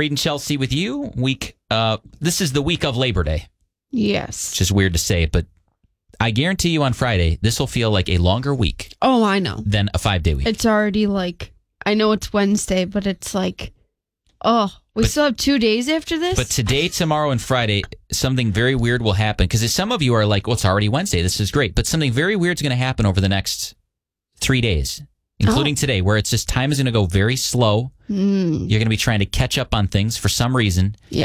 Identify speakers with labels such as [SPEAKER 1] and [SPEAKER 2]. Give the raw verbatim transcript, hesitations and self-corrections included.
[SPEAKER 1] Reed and Chelsea with you. Week. Uh, this is the week of Labor Day.
[SPEAKER 2] Yes.
[SPEAKER 1] It's just weird to say it, but I guarantee you on Friday, this will feel like a longer week.
[SPEAKER 2] Oh, I know.
[SPEAKER 1] Than a five-day week.
[SPEAKER 2] It's already like, I know it's Wednesday, but it's like, oh, we
[SPEAKER 1] but,
[SPEAKER 2] still have two days after this?
[SPEAKER 1] But today, tomorrow, and Friday, something very weird will happen. Because some of you are like, well, it's already Wednesday. This is great. But something very weird is going to happen over the next three days, including oh. today, where it's just time is going to go very slow.
[SPEAKER 2] Mm.
[SPEAKER 1] You're going to be trying to catch up on things for some reason.
[SPEAKER 2] Yeah.